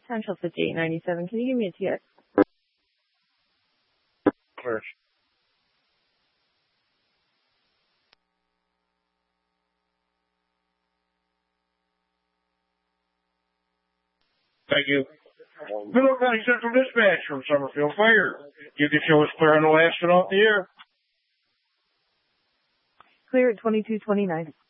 Central 5897. Can you give me a TX? Clear. Thank you. Middle County Central Dispatch from Summerfield Fire. You can show us clear on the last one off the air. Clear at 2229.